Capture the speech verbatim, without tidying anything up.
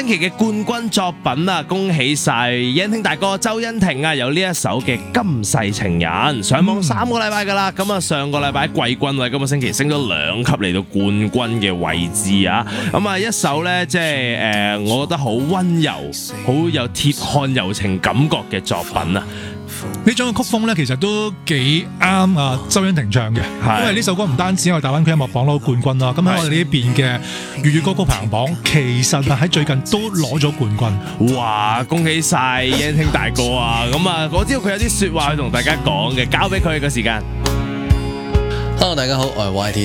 星期嘅冠軍作品啊，恭喜晒欣兄大哥周欣婷啊，有呢一首嘅《今世情人》上網三個禮拜噶啦，咁啊上個禮拜季軍位，今個星期升咗兩級嚟到冠軍嘅位置啊，咁啊一首呢，即係誒，我覺得好溫柔、好有鐵漢柔情感覺嘅作品啊。 呢種嘅曲風咧，其實都幾啱啊周欣婷唱嘅，因為呢首歌唔單止喺大灣區音樂榜攞冠軍啦，咁喺我哋呢邊嘅粵語歌曲排行榜，其實啊喺最近都攞咗冠軍。 哇！恭喜晒欣兄大哥啊！咁啊，我知道佢有啲説話去同大家講嘅，交俾佢個時間。 Hello， 大家好，我係 Y T。